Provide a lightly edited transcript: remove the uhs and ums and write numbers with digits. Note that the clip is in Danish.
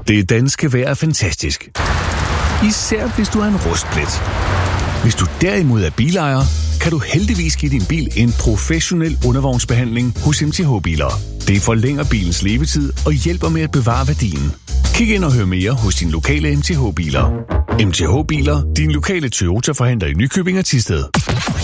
Det danske vejr er fantastisk. Især hvis du er en rustplet. Hvis du derimod er bilejer, kan du heldigvis give din bil en professionel undervognsbehandling hos MTH Biler. Det forlænger bilens levetid og hjælper med at bevare værdien. Kig ind og hør mere hos din lokale MTH Biler. MTH Biler, din lokale Toyota-forhandler i Nykøbing og Thisted.